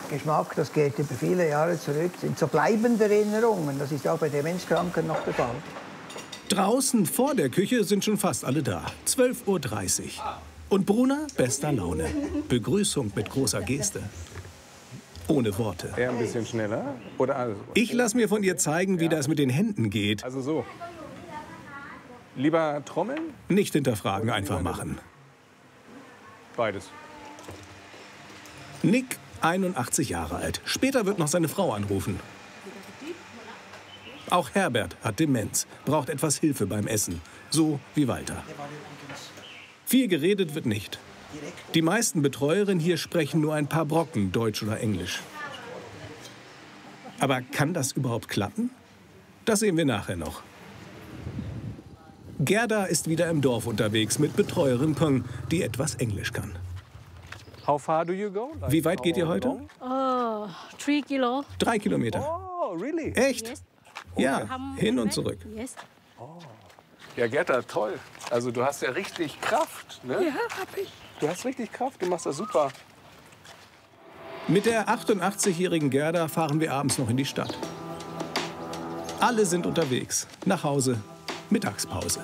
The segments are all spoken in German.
Geschmack, das geht über viele Jahre zurück, sind so bleibende Erinnerungen. Das ist auch bei Demenzkranken noch der Fall. Draußen vor der Küche sind schon fast alle da. 12:30 Uhr. Und Bruna bester Laune. Begrüßung mit großer Geste. Ohne Worte. Eher ein bisschen schneller? Oder alles? Ich lasse mir von ihr zeigen, wie das mit den Händen geht. Also so. Lieber trommeln? Nicht hinterfragen, einfach machen. Beides. Nick, 81 Jahre alt. Später wird noch seine Frau anrufen. Auch Herbert hat Demenz, braucht etwas Hilfe beim Essen. So wie Walter. Viel geredet wird nicht. Die meisten Betreuerinnen hier sprechen nur ein paar Brocken Deutsch oder Englisch. Aber kann das überhaupt klappen? Das sehen wir nachher noch. Gerda ist wieder im Dorf unterwegs mit Betreuerin Peng, die etwas Englisch kann. How far do you go? Like Wie weit geht ihr heute? 3 Kilo. 3 Kilometer. Oh, really? Echt? Yes. Ja, hin und zurück. Yes. Ja, Gerda, toll. Also du hast ja richtig Kraft, ne? Ja, hab ich. Du hast richtig Kraft, du machst das super. Mit der 88-jährigen Gerda fahren wir abends noch in die Stadt. Alle sind unterwegs. Nach Hause, Mittagspause.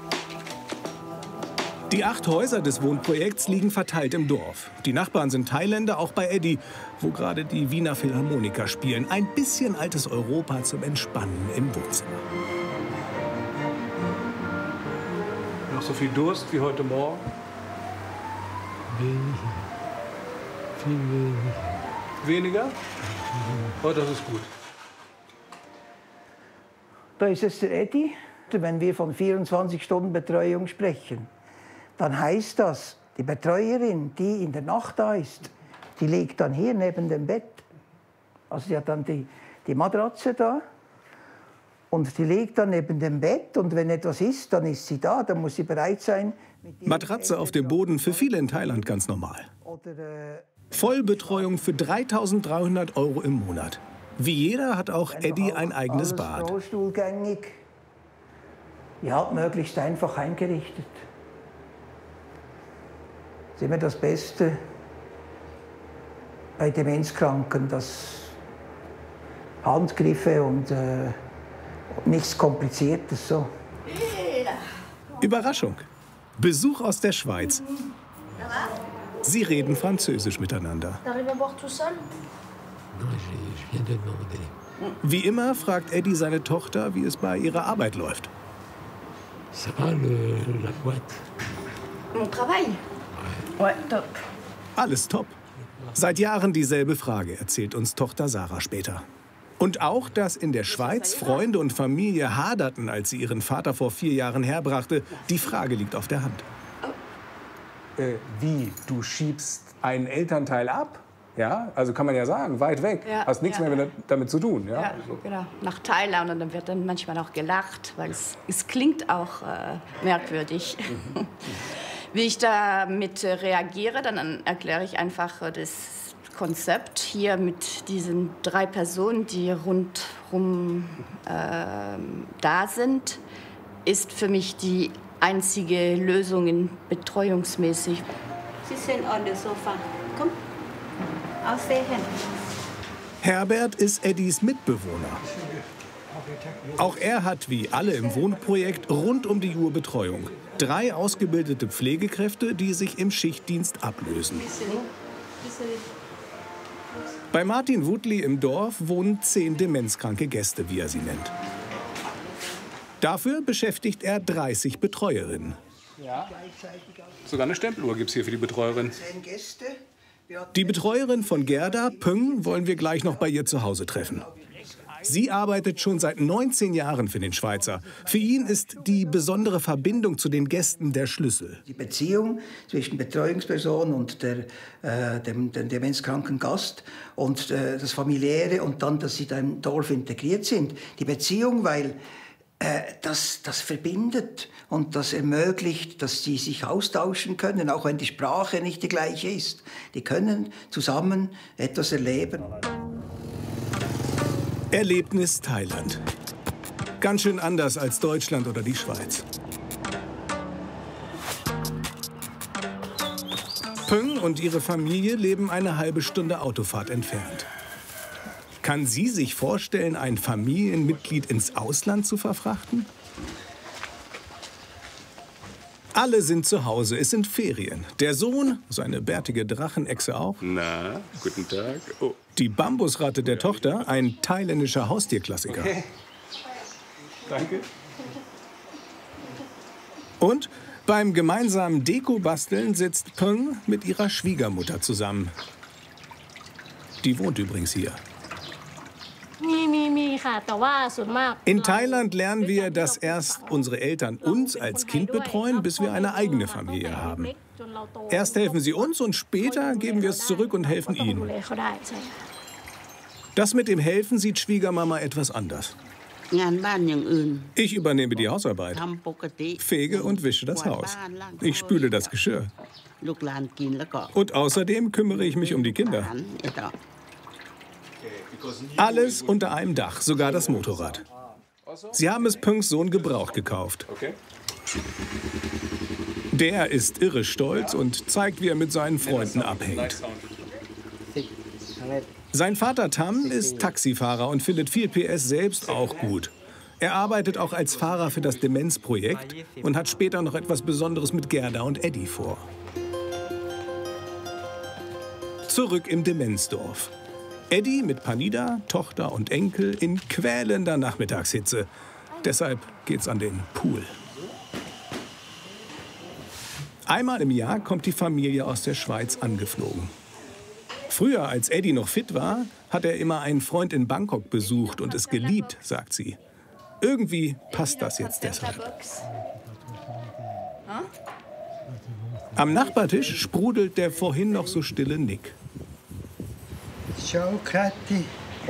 Die 8 Häuser des Wohnprojekts liegen verteilt im Dorf. Die Nachbarn sind Thailänder, auch bei Eddie, wo gerade die Wiener Philharmoniker spielen. Ein bisschen altes Europa zum Entspannen im Wohnzimmer. Noch so viel Durst wie heute Morgen? Wenig. Viel wenig. Weniger? Oh, das ist gut. Da ist es der Eddie. Wenn wir von 24-Stunden-Betreuung sprechen, dann heißt das, die Betreuerin, die in der Nacht da ist, die liegt dann hier neben dem Bett. Also sie hat dann die Matratze da und die liegt dann neben dem Bett und wenn etwas ist, dann ist sie da, dann muss sie bereit sein. Matratze auf dem Boden, für viele in Thailand ganz normal. Vollbetreuung für 3.300 € im Monat. Wie jeder hat auch Eddie ein eigenes Bad. Rollstuhlgängig. Ja, möglichst einfach eingerichtet. Das ist immer das Beste bei Demenzkranken, dass Handgriffe und nichts Kompliziertes. So. Überraschung. Besuch aus der Schweiz. Sie reden Französisch miteinander. Wie immer fragt Eddie seine Tochter, wie es bei ihrer Arbeit läuft. Ça va, la boîte? Mon travail? Ouais, top. Alles top. Seit Jahren dieselbe Frage, erzählt uns Tochter Sarah später. Und auch, dass in der Schweiz Freunde und Familie haderten, als sie ihren Vater vor 4 Jahren herbrachte, die Frage liegt auf der Hand. Wie? Du schiebst einen Elternteil ab? Ja, also kann man ja sagen, weit weg. Ja, hast nichts mehr damit zu tun. Ja, ja also. Genau. Nach Thailand und dann wird dann manchmal auch gelacht, weil es klingt auch merkwürdig. Wie ich damit reagiere, dann erkläre ich einfach das Konzept hier mit diesen 3 Personen, die rundherum da sind, ist für mich die einzige Lösung betreuungsmäßig. Sie sind on the sofa. Komm. I'll stay here. Herbert ist Eddies Mitbewohner. Auch er hat, wie alle im Wohnprojekt, rund um die Uhr Betreuung. 3 ausgebildete Pflegekräfte, die sich im Schichtdienst ablösen. Bei Martin Wutli im Dorf wohnen 10 demenzkranke Gäste, wie er sie nennt. Dafür beschäftigt er 30 Betreuerinnen. Ja. Sogar eine Stempeluhr gibt es hier für die Betreuerin. 10 Gäste. Die Betreuerin von Gerda, Peng, wollen wir gleich noch bei ihr zu Hause treffen. Sie arbeitet schon seit 19 Jahren für den Schweizer. Für ihn ist die besondere Verbindung zu den Gästen der Schlüssel. Die Beziehung zwischen Betreuungsperson und dem demenzkranken Gast und das Familiäre und dann, dass sie da im Dorf integriert sind. Die Beziehung, weil das verbindet und das ermöglicht, dass sie sich austauschen können, auch wenn die Sprache nicht die gleiche ist. Die können zusammen etwas erleben. Erlebnis Thailand. Ganz schön anders als Deutschland oder die Schweiz. Peng und ihre Familie leben eine halbe Stunde Autofahrt entfernt. Kann sie sich vorstellen, ein Familienmitglied ins Ausland zu verfrachten? Alle sind zu Hause, es sind Ferien. Der Sohn, seine bärtige Drachenechse auch. Na, guten Tag. Oh. Die Bambusratte der Tochter, ein thailändischer Haustierklassiker. Okay. Danke. Und beim gemeinsamen Deko-Basteln sitzt Peng mit ihrer Schwiegermutter zusammen. Die wohnt übrigens hier. In Thailand lernen wir, dass erst unsere Eltern uns als Kind betreuen, bis wir eine eigene Familie haben. Erst helfen sie uns und später geben wir es zurück und helfen ihnen. Das mit dem Helfen sieht Schwiegermama etwas anders. Ich übernehme die Hausarbeit, fege und wische das Haus. Ich spüle das Geschirr. Und außerdem kümmere ich mich um die Kinder. Alles unter einem Dach, sogar das Motorrad. Sie haben es Pengs Sohn gebraucht gekauft. Der ist irre stolz und zeigt, wie er mit seinen Freunden abhängt. Sein Vater Tam ist Taxifahrer und findet viel PS selbst auch gut. Er arbeitet auch als Fahrer für das Demenzprojekt und hat später noch etwas Besonderes mit Gerda und Eddie vor. Zurück im Demenzdorf. Eddie mit Panida, Tochter und Enkel in quälender Nachmittagshitze. Deshalb geht's an den Pool. Einmal im Jahr kommt die Familie aus der Schweiz angeflogen. Früher, als Eddie noch fit war, hat er immer einen Freund in Bangkok besucht und es geliebt, sagt sie. Irgendwie passt das jetzt deshalb. Am Nachbartisch sprudelt der vorhin noch so stille Nick. Ciao, Kathi.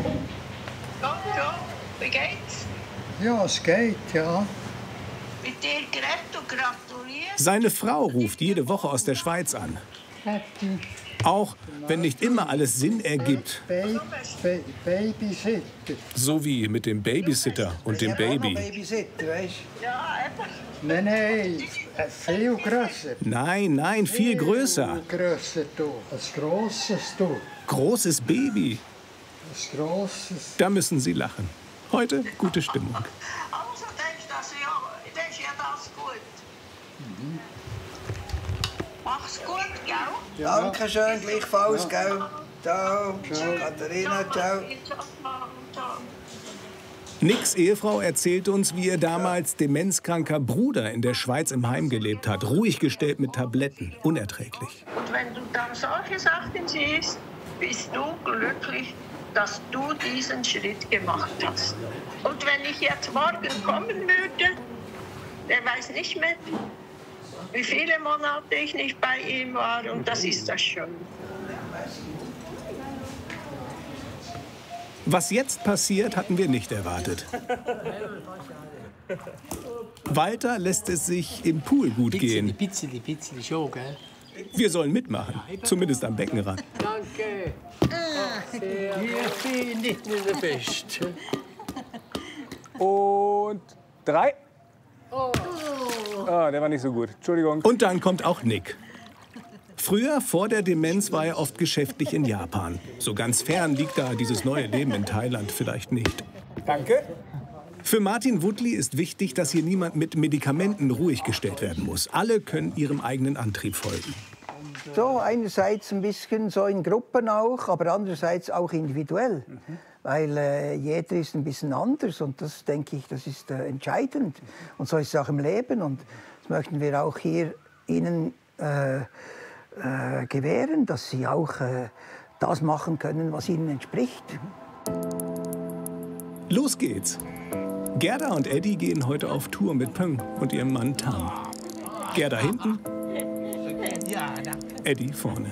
Wie geht's? Ja, es geht, ja. Mit dir geredet und gratuliert. Seine Frau ruft jede Woche aus der Schweiz an. Kathi. Auch wenn nicht immer alles Sinn ergibt. Babysitter. So wie mit dem Babysitter und dem Baby. Babysitter, weißt du? Nein, viel grösser. Nein, viel größer. Viel grösser, du. Ein grosses, du. Großes Baby. Ein grosses. Da müssen sie lachen. Heute gute Stimmung. Also denkst du, das ist ja das gut. Mach's gut, gell? Danke schön, gleichfalls, gell? Ciao. Katharina, ciao. Nicks Ehefrau erzählt uns, wie ihr damals demenzkranker Bruder in der Schweiz im Heim gelebt hat. Ruhig gestellt mit Tabletten. Unerträglich. Und wenn du dann solche Sachen siehst, bist du glücklich, dass du diesen Schritt gemacht hast. Und wenn ich jetzt morgen kommen würde, der weiß nicht mehr, wie viele Monate ich nicht bei ihm war. Und das ist das schon. Was jetzt passiert, hatten wir nicht erwartet. Walter lässt es sich im Pool gut gehen. Pizzeli schon, gell? Wir sollen mitmachen, zumindest am Beckenrand. Danke. Hier bin ich nicht der Beste. Und 3. Ah, der war nicht so gut. Entschuldigung. Und dann kommt auch Nick. Früher, vor der Demenz, war er oft geschäftlich in Japan. So ganz fern liegt da dieses neue Leben in Thailand vielleicht nicht. Danke. Für Martin Woodley ist wichtig, dass hier niemand mit Medikamenten ruhig gestellt werden muss. Alle können ihrem eigenen Antrieb folgen. So, einerseits ein bisschen so in Gruppen auch, aber andererseits auch individuell. Weil jeder ist ein bisschen anders und das, denke ich, das ist entscheidend. Und so ist es auch im Leben und das möchten wir auch hier Ihnen gewähren, dass Sie auch das machen können, was Ihnen entspricht. Los geht's. Gerda und Eddie gehen heute auf Tour mit Peng und ihrem Mann Tam. Gerda hinten, Eddie vorne.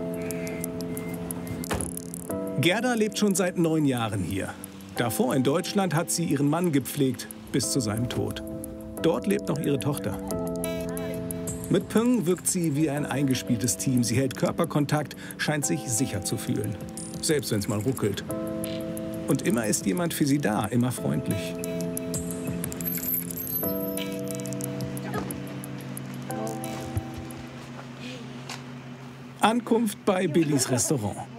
Gerda lebt schon seit 9 Jahren hier. Davor in Deutschland hat sie ihren Mann gepflegt bis zu seinem Tod. Dort lebt noch ihre Tochter. Mit Peng wirkt sie wie ein eingespieltes Team. Sie hält Körperkontakt, scheint sich sicher zu fühlen. Selbst wenn es mal ruckelt. Und immer ist jemand für sie da, immer freundlich. Ankunft bei Billys Restaurant.